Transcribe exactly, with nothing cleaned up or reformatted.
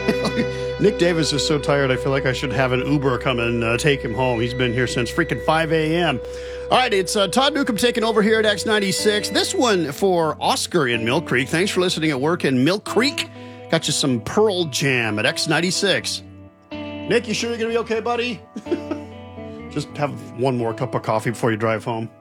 Nick Davis is so tired, I feel like I should have an Uber come and uh, take him home. He's been here since freaking five a.m. All right, it's uh, Todd Newcomb taking over here at X ninety-six. This one for Oscar in Mill Creek. Thanks for listening at work in Mill Creek. Got you some Pearl Jam at X ninety-six. Nick, you sure you're going to be okay, buddy? Just have one more cup of coffee before you drive home.